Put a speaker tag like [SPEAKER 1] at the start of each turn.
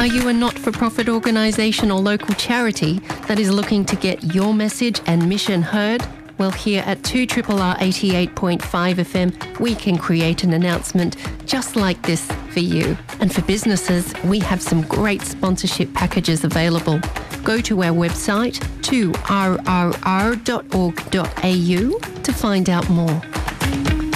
[SPEAKER 1] Are you a not-for-profit organisation or local charity that is looking to get your message and mission heard? Well, here at 2RRR 88.5 FM, we can create an announcement just like this for you. And for businesses, we have some great sponsorship packages available. Go to our website, 2rrr.org.au, to find out more.